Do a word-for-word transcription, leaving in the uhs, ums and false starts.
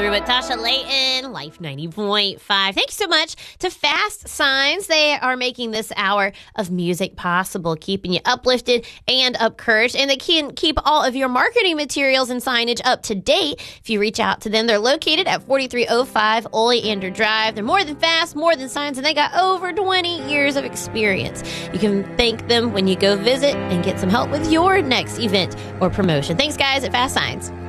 through with Tasha Layton, Life ninety point five. Thank you so much to Fast Signs. They are making this hour of music possible, keeping you uplifted and encouraged. And they can keep all of your marketing materials and signage up to date if you reach out to them. They're located at forty-three oh five Oleander Drive. They're more than fast, more than signs, and they got over twenty years of experience. You can thank them when you go visit and get some help with your next event or promotion. Thanks, guys, at Fast Signs.